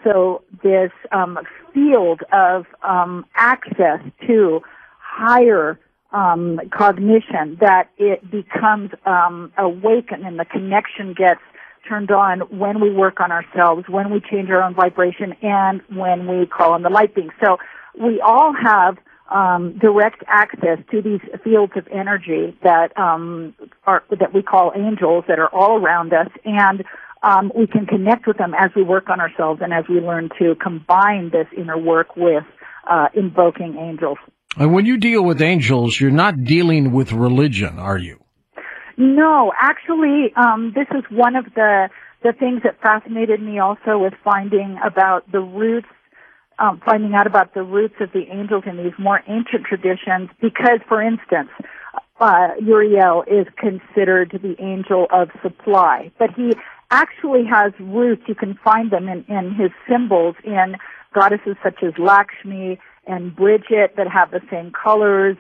also this field of access to higher cognition, that it becomes awakened and the connection gets turned on when we work on ourselves, when we change our own vibration, and when we call on the light beings. So we all have direct access to these fields of energy that we call angels, that are all around us, and we can connect with them as we work on ourselves and as we learn to combine this inner work with invoking angels. And when you deal with angels, you're not dealing with religion, are you? No, actually, this is one of the things that fascinated me also, with finding out about the roots of the angels in these more ancient traditions. Because, for instance, Uriel is considered the angel of supply, but he actually has roots. You can find them in his symbols in goddesses such as Lakshmi and Bridget that have the same colors,